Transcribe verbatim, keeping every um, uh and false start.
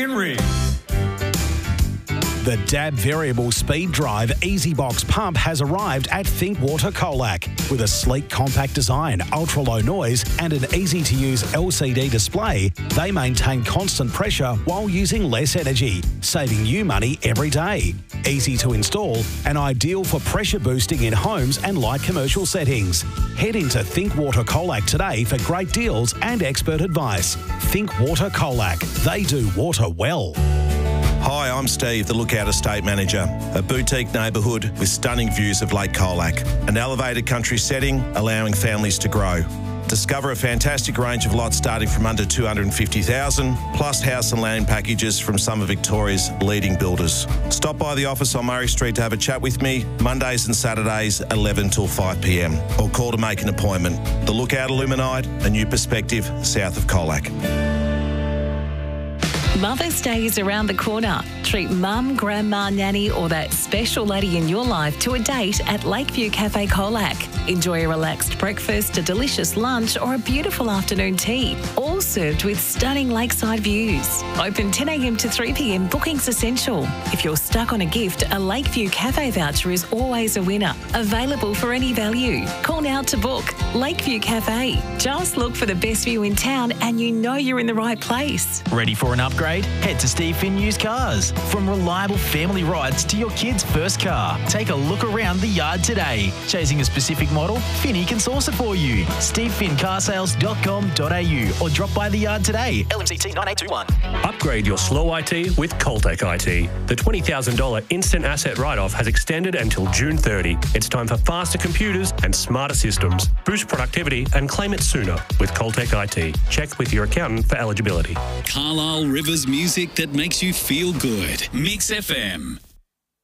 Henry. The D A B Variable Speed Drive EasyBox pump has arrived at Thinkwater Colac. With a sleek, compact design, ultra-low noise and an easy-to-use L C D display, they maintain constant pressure while using less energy, saving you money every day. Easy to install and ideal for pressure boosting in homes and light commercial settings. Head into Thinkwater Colac today for great deals and expert advice. Thinkwater Colac. They do water well. Hi, I'm Steve, the Lookout Estate Manager, a boutique neighbourhood with stunning views of Lake Colac, an elevated country setting allowing families to grow. Discover a fantastic range of lots starting from under two hundred fifty thousand dollars, plus house and land packages from some of Victoria's leading builders. Stop by the office on Murray Street to have a chat with me, Mondays and Saturdays, eleven till five p m, or call to make an appointment. The Lookout Illuminite, a new perspective south of Colac. Mother's Day is around the corner. Treat mum, grandma, nanny or that special lady in your life to a date at Lakeview Cafe Colac. Enjoy a relaxed breakfast, a delicious lunch or a beautiful afternoon tea, all served with stunning lakeside views. Open ten a m to three p m, bookings essential. If you're stuck on a gift, a Lakeview Cafe voucher is always a winner. Available for any value. Call now to book. Lakeview Cafe. Just look for the best view in town and you know you're in the right place. Ready for an upgrade? Head to Steve Finn Used Cars. From reliable family rides to your kid's first car, take a look around the yard today. Chasing a specific model? Finny can source it for you. steve finn car sales dot com dot a u or drop by the yard today. L M C T nine eight two one. Upgrade your slow I T with Coltec I T. The twenty thousand dollars instant asset write-off has extended until June thirtieth. It's time for faster computers and smarter systems. Boost productivity and claim it sooner with Coltec I T. Check with your accountant for eligibility. Carlisle Rivers music that makes you feel good. Mix F M.